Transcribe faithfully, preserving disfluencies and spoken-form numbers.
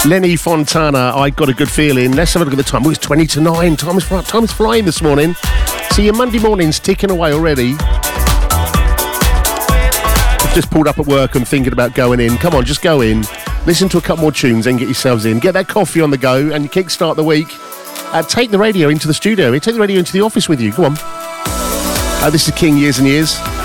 Lenny Fontana, I Got a Good Feeling. Let's have a look at the time. Oh, it's twenty to nine. Time is, time is flying this morning. See, your Monday morning's ticking away already. I've just pulled up at work and thinking about going in. Come on, just go in. Listen to a couple more tunes and get yourselves in. Get that coffee on the go and kickstart the week. Uh, take the radio into the studio. Take the radio into the office with you. Go on. Uh, this is King, Years and Years.